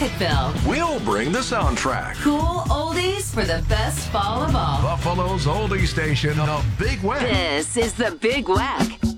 Pocketville. We'll bring the soundtrack. Cool oldies for the best fall of all. Buffalo's oldie station, the Big Wack. This is the Big Wack